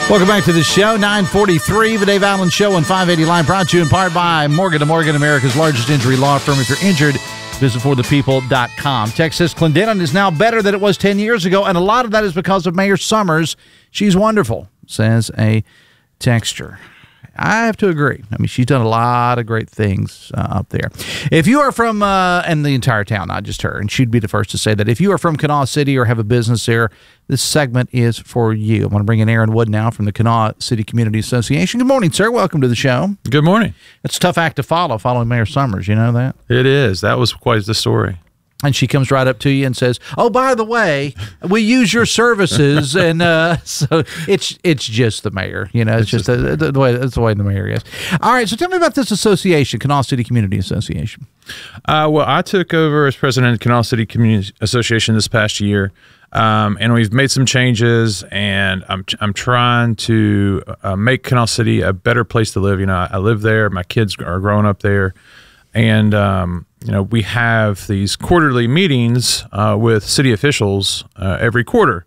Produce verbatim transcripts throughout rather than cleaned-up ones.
Welcome back to the show, nine forty-three, the Dave Allen Show on five eighty Line, brought to you in part by Morgan and Morgan, America's largest injury law firm. If you're injured, visit for the people dot com. Texas Clendenin is now better than it was ten years ago, and a lot of that is because of Mayor Summers. She's wonderful, says a texter. I have to agree. I mean, she's done a lot of great things uh, up there. If you are from, uh, and the entire town, not just her, and she'd be the first to say that, if you are from Kanawha City or have a business there, this segment is for you. I want to bring in Aaron Wood now from the Kanawha City Community Association. Good morning, sir. Welcome to the show. Good morning. It's a tough act to follow, following Mayor Summers. You know that? It is. That was quite the story. And she comes right up to you and says, "Oh, by the way, we use your services." And uh, so it's it's just the mayor, you know. It's, it's just, just the, the, the way that's the way the mayor is. All right, so tell me about this association, Kanawha City Community Association. Uh, well, I took over as president of Kanawha City Community Association this past year, um, and we've made some changes. And I'm I'm trying to uh, make Kanawha City a better place to live. You know, I, I live there. My kids are growing up there, and um, you know, we have these quarterly meetings uh, with city officials uh, every quarter.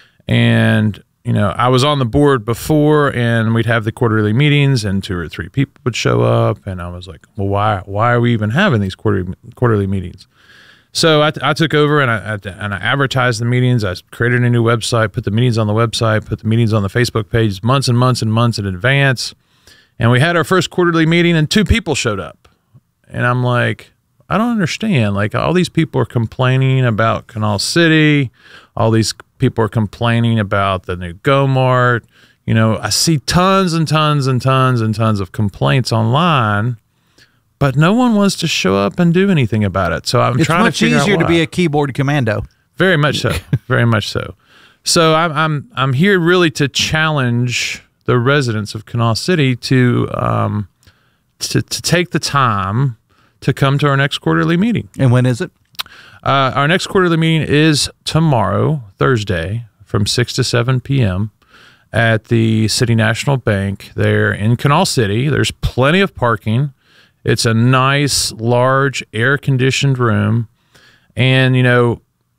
And, you know, I was on the board before, and we'd have the quarterly meetings, and two or three people would show up. And I was like, well, why why are we even having these quarterly, quarterly meetings? So I, I took over, and I, I, and I advertised the meetings. I created a new website, put the meetings on the website, put the meetings on the Facebook page months and months and months in advance. And we had our first quarterly meeting, and two people showed up. And I'm like, I don't understand. Like, all these people are complaining about Kanawha City. All these people are complaining about the new Go-Mart. You know, I see tons and tons and tons and tons of complaints online, but no one wants to show up and do anything about it. So I'm it's trying to figure out It's much easier to why. be a keyboard commando. Very much so. Very much so. So I'm I'm I'm here really to challenge the residents of Kanawha City to um to to take the time to come to our next quarterly meeting. And when is it? Uh, our next quarterly meeting is tomorrow, Thursday, from six to seven p m at the City National Bank there in Kanawha City. There's plenty of parking. It's a nice, large, air-conditioned room. And, you know,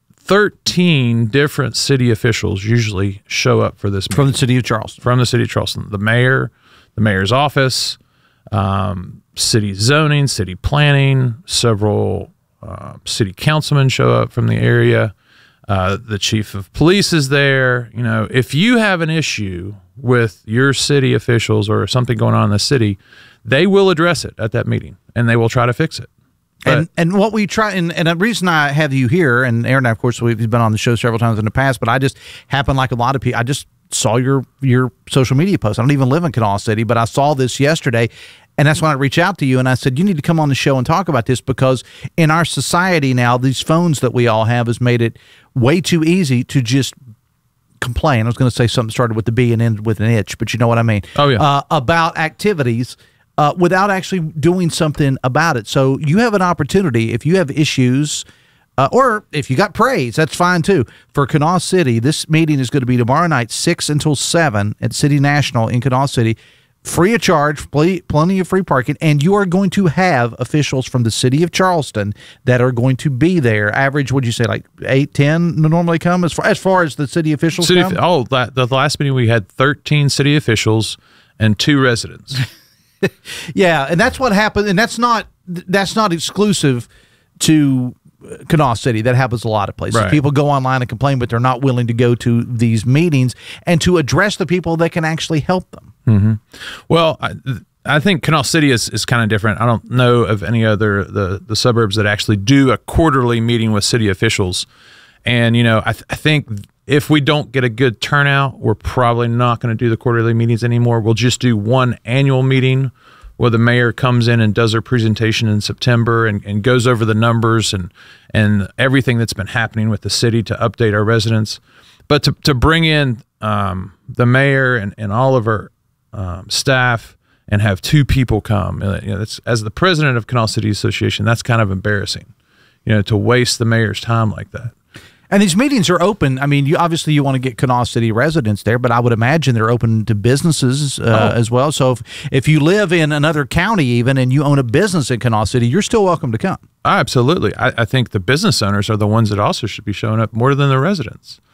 thirteen different city officials usually show up for this meeting. From the city of Charleston. From the city of Charleston. The mayor, the mayor's office, um, city zoning, city planning, several uh, city councilmen show up from the area. Uh, the chief of police is there. You know, if you have an issue with your city officials or something going on in the city, they will address it at that meeting, and they will try to fix it. But, and and what we try, and, and the reason I have you here, and Aaron and I, of course, we've been on the show several times in the past, but I just happen, like a lot of people, I just saw your your social media post. I don't even live in Kanawha City, but I saw this yesterday, and that's when I reached out to you, and I said, you need to come on the show and talk about this, because in our society now, these phones that we all have has made it way too easy to just complain. I was going to say something started with the B and ended with an itch, but you know what I mean. Oh, yeah. Uh, about activities uh, without actually doing something about it. So you have an opportunity, if you have issues, uh, or if you got praise, that's fine too. For Kanawha City, this meeting is going to be tomorrow night, six until seven at City National in Kanawha City. Free of charge, pl plenty of free parking, and you are going to have officials from the city of Charleston that are going to be there. Average, would you say, like eight, ten normally come as far as, far as the city officials city, come? Oh, that, the last meeting we had thirteen city officials and two residents. Yeah, and that's what happened, and that's not that's not exclusive to Kanawha City. That happens a lot of places. Right. People go online and complain, but they're not willing to go to these meetings and to address the people that can actually help them. Mm-hmm. Well, I, I think Kanawha City is, is kind of different. I don't know of any other the the suburbs that actually do a quarterly meeting with city officials. And, you know, I, th I think if we don't get a good turnout, we're probably not going to do the quarterly meetings anymore. We'll just do one annual meeting where the mayor comes in and does her presentation in September and, and goes over the numbers and, and everything that's been happening with the city to update our residents. But to, to bring in um, the mayor and, and all of our um, staff and have two people come, you know, that's, as the president of Kanawha City Association, that's kind of embarrassing, you know, to waste the mayor's time like that. And these meetings are open. I mean, you obviously you want to get Kanawha City residents there, but I would imagine they're open to businesses uh, oh. as well. So if, if you live in another county even and you own a business in Kanawha City, you're still welcome to come. Absolutely. I, I think the business owners are the ones that also should be showing up more than the residents.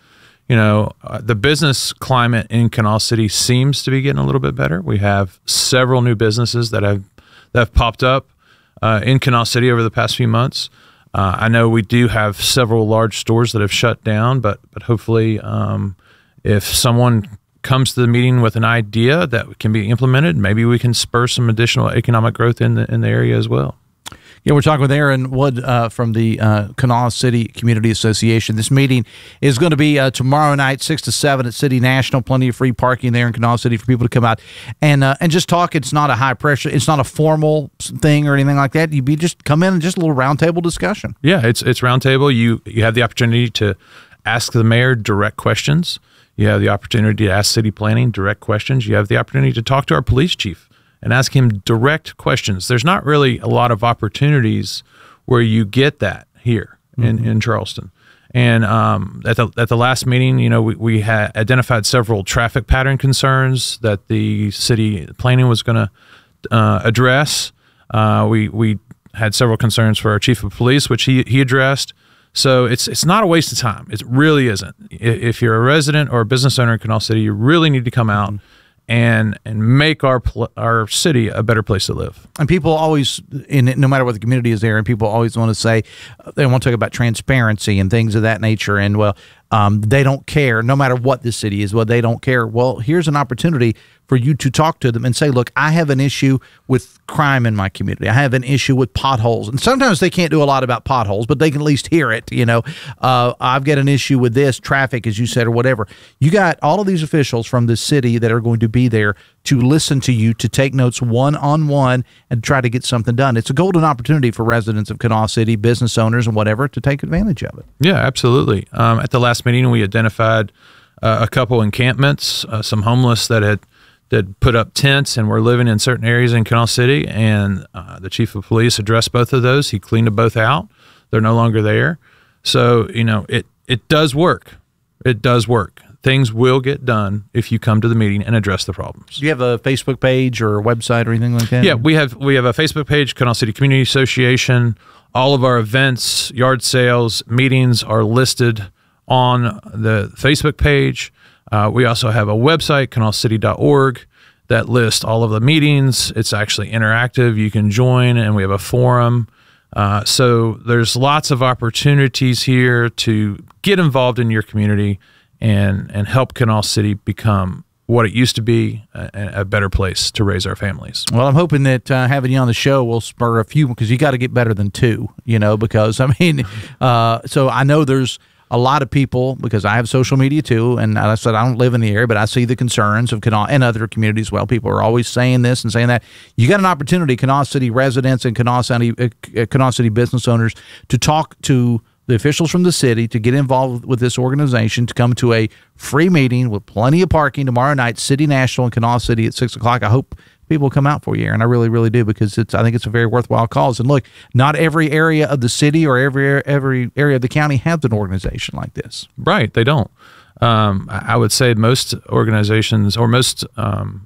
you know, uh, the business climate in Kanawha City seems to be getting a little bit better. We have several new businesses that have that have popped up uh, in Kanawha City over the past few months. Uh, I know we do have several large stores that have shut down, but but hopefully, um, if someone comes to the meeting with an idea that can be implemented, maybe we can spur some additional economic growth in the in the area as well. Yeah, we're talking with Aaron Wood uh, from the uh, Kanawha City Community Association. This meeting is going to be uh, tomorrow night, six to seven at City National. Plenty of free parking there in Kanawha City for people to come out and uh, and just talk. It's not a high pressure. It's not a formal thing or anything like that. You be just come in and just a little roundtable discussion. Yeah, it's it's roundtable. You you have the opportunity to ask the mayor direct questions. You have the opportunity to ask city planning direct questions. You have the opportunity to talk to our police chief and ask him direct questions. There's not really a lot of opportunities where you get that here in, mm-hmm. in Charleston. And um, at the at the last meeting, you know, we, we had identified several traffic pattern concerns that the city planning was going to uh, address. Uh, we we had several concerns for our chief of police, which he he addressed. So it's it's not a waste of time. It really isn't. If you're a resident or a business owner in Kanawha City, you really need to come out mm-hmm. and and make our our city a better place to live. And people always, in no matter what the community is there, and people always want to say, they want to talk about transparency and things of that nature. And well, um, they don't care, no matter what the city is. Well, they don't care. Well, here's an opportunity for you to talk to them and say, look, I have an issue with crime in my community. I have an issue with potholes. And sometimes they can't do a lot about potholes, but they can at least hear it. You know, uh, I've got an issue with this, traffic, as you said, or whatever. You got all of these officials from the city that are going to be there to listen to you, to take notes one-on-one and try to get something done. It's a golden opportunity for residents of Kanawha City, business owners and whatever, to take advantage of it. Yeah, absolutely. Um, at the last meeting, we identified uh, a couple encampments, uh, some homeless that had that put up tents and were living in certain areas in Kanawha City, and uh, the chief of police addressed both of those. He cleaned them both out. They're no longer there. So, you know, it, it does work. It does work. Things will get done if you come to the meeting and address the problems. Do you have a Facebook page or a website or anything like that? Yeah, we have we have a Facebook page, Kanawha City Community Association. All of our events, yard sales, meetings are listed on the Facebook page. Uh, we also have a website, kanawha city dot org, that lists all of the meetings. It's actually interactive. You can join, and we have a forum. Uh, so there's lots of opportunities here to get involved in your community and and help Kanawha City become what it used to be, a, a better place to raise our families. Well, I'm hoping that uh, having you on the show will spur a few, because you got to get better than two, you know, because, I mean, uh, so I know there's a lot of people, because I have social media too, and I said I don't live in the area, but I see the concerns of Kanawha and other communities. Well, people are always saying this and saying that. You got an opportunity, Kanawha City residents and Kanawha City, uh, Kanawha City business owners, to talk to the officials from the city, to get involved with this organization, to come to a free meeting with plenty of parking tomorrow night, City National in Kanawha City at six o'clock. I hope people come out for you, Aaron. I really, really do, because it's. I think it's a very worthwhile cause. And look, not every area of the city or every every area of the county has an organization like this. Right, they don't. Um, I would say most organizations or most um,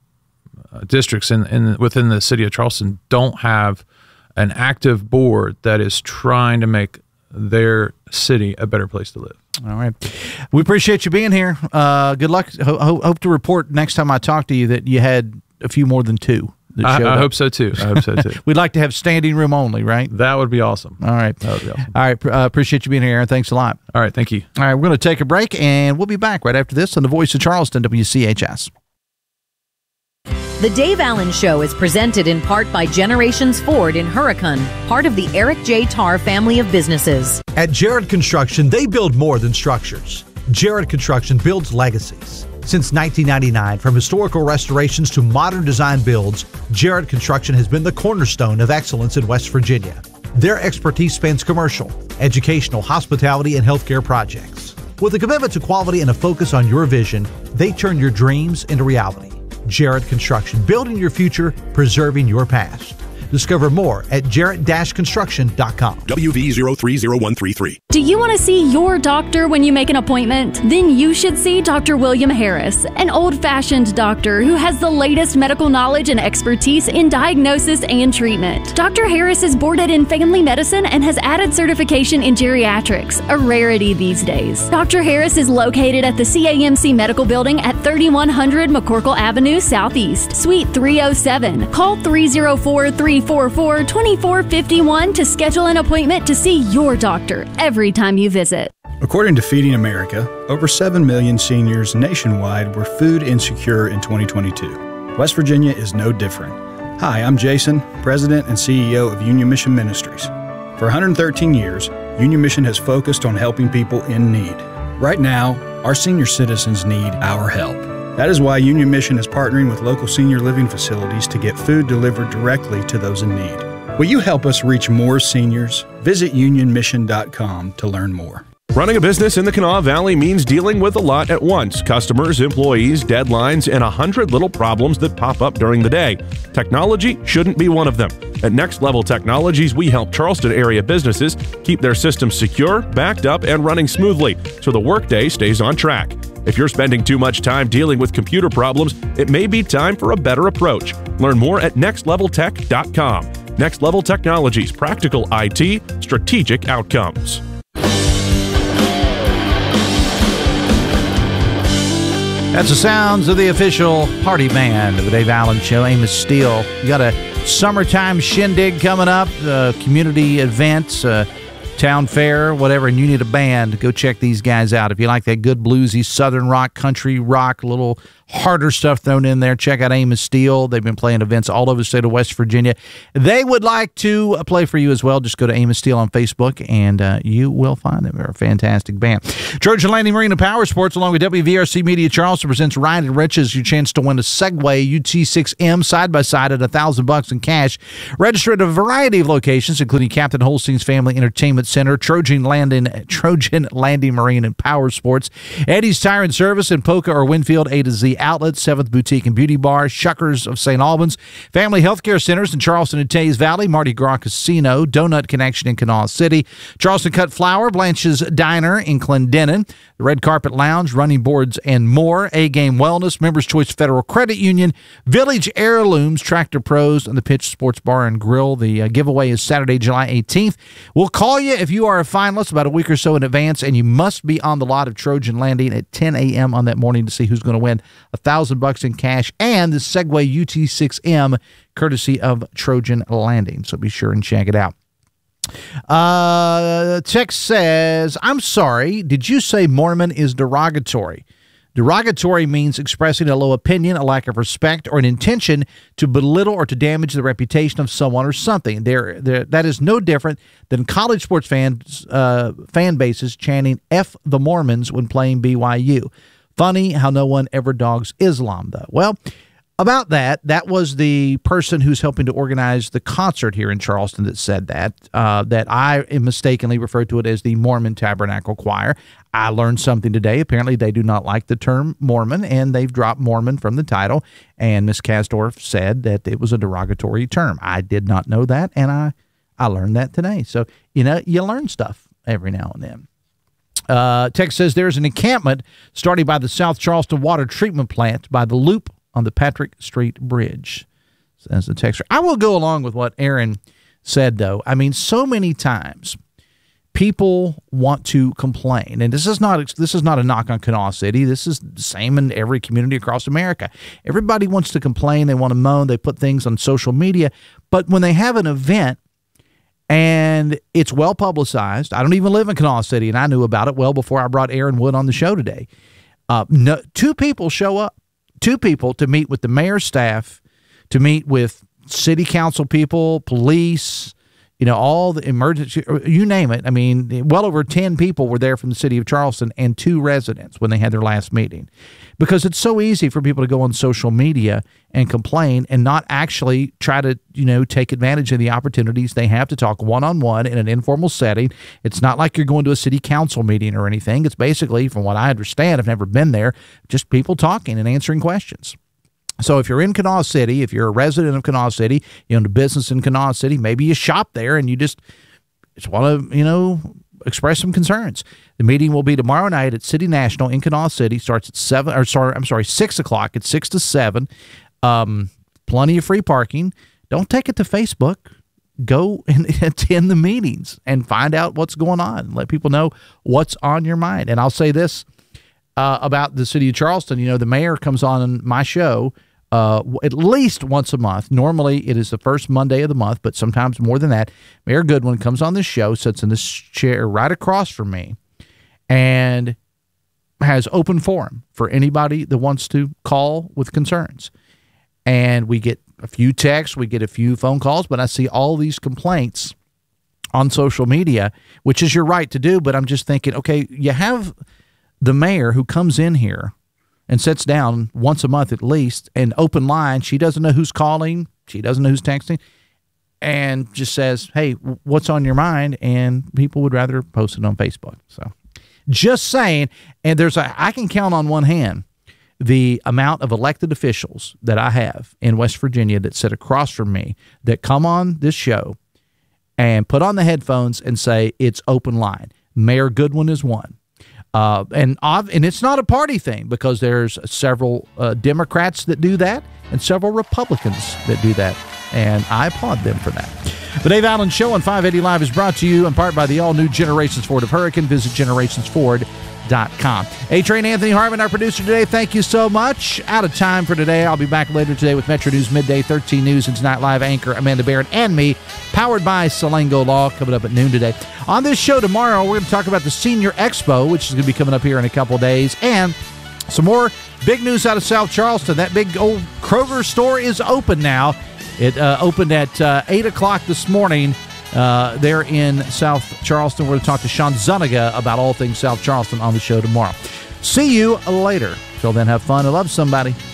districts in, in within the city of Charleston don't have an active board that is trying to make their city a better place to live. All right. We appreciate you being here. Uh, good luck. Ho- ho- hope to report next time I talk to you that you had a few more than two. I, I hope so too. I hope so too. We'd like to have standing room only, right? That would be awesome. All right. That would be awesome. All right. Uh, appreciate you being here, Aaron. Thanks a lot. All right. Thank you. All right. We're going to take a break, and we'll be back right after this on the Voice of Charleston, W C H S. The Dave Allen Show is presented in part by Generations Ford in Hurricane, part of the Eric J. Tarr family of businesses. At Jared Construction, they build more than structures. Jared Construction builds legacies. Since nineteen ninety-nine, from historical restorations to modern design builds, Jared Construction has been the cornerstone of excellence in West Virginia. Their expertise spans commercial, educational, hospitality, and healthcare projects. With a commitment to quality and a focus on your vision, they turn your dreams into reality. Jared Construction, building your future, preserving your past. Discover more at jarrett dash construction dot com. W V zero three zero one three three. Do you want to see your doctor when you make an appointment? Then you should see Doctor William Harris, an old-fashioned doctor who has the latest medical knowledge and expertise in diagnosis and treatment. Doctor Harris is boarded in family medicine and has added certification in geriatrics, a rarity these days. Doctor Harris is located at the C A M C Medical Building at thirty-one hundred McCorkle Avenue Southeast, Suite three oh seven. Call three oh four, three four four, two four five one to schedule an appointment to see your doctor every time you visit. According to Feeding America, over seven million seniors nationwide were food insecure in twenty twenty-two. West Virginia is no different. Hi, I'm Jason, President and C E O of Union Mission Ministries. For one hundred thirteen years, Union Mission has focused on helping people in need. Right now, our senior citizens need our help. That is why Union Mission is partnering with local senior living facilities to get food delivered directly to those in need. Will you help us reach more seniors? Visit union mission dot com to learn more. Running a business in the Kanawha Valley means dealing with a lot at once. Customers, employees, deadlines, and a hundred little problems that pop up during the day. Technology shouldn't be one of them. At Next Level Technologies, we help Charleston area businesses keep their systems secure, backed up, and running smoothly so the workday stays on track. If you're spending too much time dealing with computer problems, it may be time for a better approach. Learn more at next level tech dot com. Next Level Technologies, practical I T, strategic outcomes. That's the sounds of the official party band of the Dave Allen Show, Amos Steele. You got a summertime shindig coming up, uh, community events, uh, town fair, whatever, and you need a band, go check these guys out. If you like that good bluesy southern rock, country rock, little harder stuff thrown in there, check out Amos Steele. They've been playing events all over the state of West Virginia. They would like to play for you as well. Just go to Amos Steele on Facebook, and uh, you will find them. They're a fantastic band. Trojan Landing Marine and Power Sports, along with W V R C Media Charleston, presents Ryan and Riches, your chance to win a Segway U T six M side-by-side at one thousand bucks in cash. Register at a variety of locations, including Captain Holstein's Family Entertainment Center, Trojan Landing, Trojan Landing Marine and Power Sports, Eddie's Tire and Service in Polka or Winfield, A to Z Outlets, seventh Boutique and Beauty Bar, Shuckers of Saint Albans, Family Healthcare Centers in Charleston and Tays Valley, Mardi Gras Casino, Donut Connection in Kanawha City, Charleston Cut Flower, Blanche's Diner in Clendenin, the Red Carpet Lounge, Running Boards and more, A-Game Wellness, Members Choice Federal Credit Union, Village Heirlooms, Tractor Pros, and the Pitch Sports Bar and Grill. The uh, giveaway is Saturday, July eighteenth. We'll call you if you are a finalist about a week or so in advance, and you must be on the lot of Trojan Landing at ten a.m. on that morning to see who's going to win a thousand bucks in cash and the Segway U T six M courtesy of Trojan Landing. So be sure and check it out. Uh, text says, I'm sorry, did you say Mormon is derogatory? Derogatory means expressing a low opinion, a lack of respect, or an intention to belittle or to damage the reputation of someone or something. There, there, that is no different than college sports fans, uh, fan bases chanting F the Mormons when playing B Y U. Funny how no one ever dogs Islam, though. Well, about that, that was the person who's helping to organize the concert here in Charleston that said that, uh, that I mistakenly referred to it as the Mormon Tabernacle Choir. I learned something today. Apparently, they do not like the term Mormon, and they've dropped Mormon from the title, and Miss Kasdorf said that it was a derogatory term. I did not know that, and I, I learned that today. So, you know, you learn stuff every now and then. Uh, text says there's an encampment starting by the South Charleston Water Treatment Plant by the Loop on the Patrick Street Bridge, says the texter. I will go along with what Aaron said, though. I mean, so many times people want to complain, and this is not this is not a knock on Kanawha City. This is the same in every community across America. Everybody wants to complain. They want to moan. They put things on social media. But when they have an event and it's well publicized, I don't even live in Kanawha City, and I knew about it well before I brought Aaron Wood on the show today. Uh, no, two people show up. Two people to meet with the mayor's staff, to meet with city council people, police, you know, all the emergency, you name it. I mean, well over ten people were there from the city of Charleston and two residents when they had their last meeting. Because it's so easy for people to go on social media and complain and not actually try to, you know, take advantage of the opportunities they have to talk one-on-one in an informal setting. It's not like you're going to a city council meeting or anything. It's basically, from what I understand, I've never been there, just people talking and answering questions. So if you're in Kanawha City, if you're a resident of Kanawha City, you own a business in Kanawha City, maybe you shop there and you just, just want to, you know, express some concerns. The meeting will be tomorrow night at City National in Kanawha City. Starts at seven, or sorry, I'm sorry, six o'clock. It's six to seven. Um, plenty of free parking. Don't take it to Facebook. Go and attend the meetings and find out what's going on. Let people know what's on your mind. And I'll say this uh, about the city of Charleston. You know, the mayor comes on my show uh, at least once a month. Normally, it is the first Monday of the month, but sometimes more than that. Mayor Goodwin comes on this show, sits in this chair right across from me, and has open forum for anybody that wants to call with concerns. And we get a few texts, we get a few phone calls, but I see all these complaints on social media, which is your right to do. But I'm just thinking, okay, you have the mayor who comes in here and sits down once a month at least, and open line. She doesn't know who's calling. She doesn't know who's texting, and just says, hey, what's on your mind? And people would rather post it on Facebook. So just saying. And there's a, I can count on one hand the amount of elected officials that I have in West Virginia that sit across from me that come on this show and put on the headphones and say it's open line. Mayor Goodwin is one. Uh, and and it's not a party thing, because there's several uh, Democrats that do that and several Republicans that do that. And I applaud them for that. The Dave Allen Show on five eighty Live is brought to you in part by the all-new Generations Ford of Hurricane. Visit generations ford dot com. A-Train Anthony Harmon, our producer today, thank you so much. Out of time for today. I'll be back later today with Metro News Midday, thirteen News, and Tonight Live anchor Amanda Barron and me, powered by Salango Law, coming up at noon today. On this show tomorrow, we're going to talk about the Senior Expo, which is going to be coming up here in a couple of days, and some more big news out of South Charleston. That big old Kroger store is open now. It uh, opened at uh, eight o'clock this morning uh, there in South Charleston. We're going to talk to Sean Zuniga about all things South Charleston on the show tomorrow. See you later. Till then, have fun and love somebody.